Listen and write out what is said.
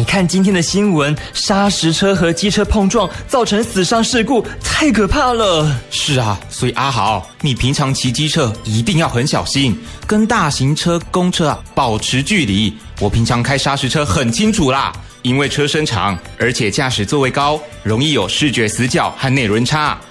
看今天的新闻，砂石车和机车碰撞造成死伤事故，太可怕了。 是啊，所以阿豪，你平常骑机车一定要很小心，跟大型车、公车保持距离。我平常开砂石车很清楚啦，因为车身长，而且驾驶座位高，容易有视觉死角和内轮差。